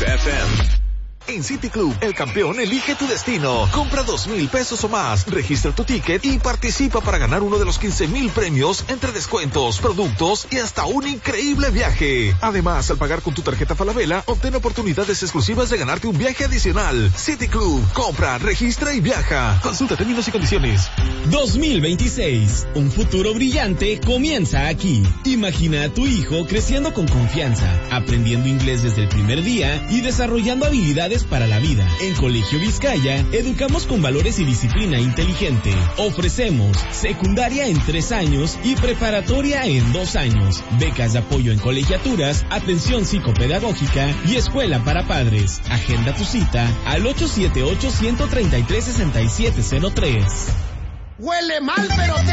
FM. En City Club, el campeón elige tu destino. Compra 2,000 pesos o más, registra tu ticket y participa para ganar uno de los 15,000 premios entre descuentos, productos y hasta un increíble viaje. Además, al pagar con tu tarjeta Falabella, obtén oportunidades exclusivas de ganarte un viaje adicional. City Club, compra, registra y viaja. Consulta términos y condiciones. 2026. Un futuro brillante comienza aquí. Imagina a tu hijo creciendo con confianza, aprendiendo inglés desde el primer día y desarrollando habilidades para la vida. En Colegio Vizcaya, educamos con valores y disciplina inteligente. Ofrecemos secundaria en 3 años y preparatoria en 2 años. Becas de apoyo en colegiaturas, atención psicopedagógica y escuela para padres. Agenda tu cita al 878-133-6703. Huele mal, pero te